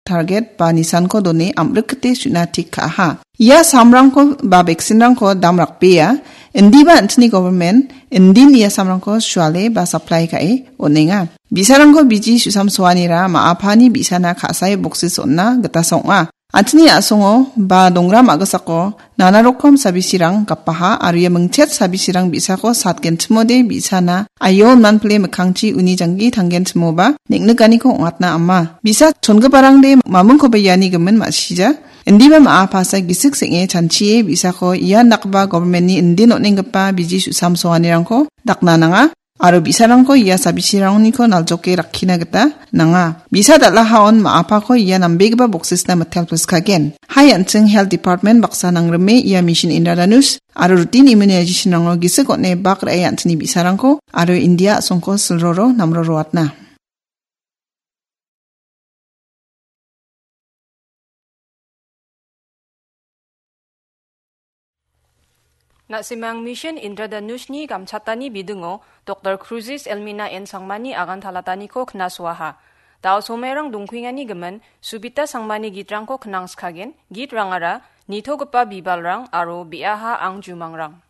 target ba nisanko done amrikte suna tik kaha. Ia samrangko ba vaksinrangko dam rakbeya, indi ba antini government, indin ia samrangko suale ba supply kai onenga. Bisarangko biji susam soanira maapani bisana kasai boksis onna geta songa. Antini asongo ba dongra magasako nanarokom sabisirang kapaha aruya mengcet sabisirang bisako satgen tmode bisana ayon manple mekangci uni janggi tanggen tmoba nekneganiko ongatna amma. Bisa chongebarangde mamungko bayani gemen masija. Indiba maapasa gisik senge chanchie bisako iya nakba governmentni indin onenggepa biji susam soanirangko daknananga. Aro bisarangko iya sabisirangko naljoke rakhina geta nanga. Bisa datla haon maapako iya nambegba boksisna metel puskagen. Hai antseng health department baksa nangreme iya mission Indradanus. Aro rutin immunization rango gisik otne bak rai antini bisarangko. Aro India songko silroro namroro atna. Nasimang mission Indradanushni gamchatani bidungo Dr. Cruzis Elmina N Sangmani agan talatani ko knaswaha. Tao somerang dungkwingani gemen subita sangmani gitrangko knangskagen git rangara nito gepa bibalrang aro biaha ang jumangrang.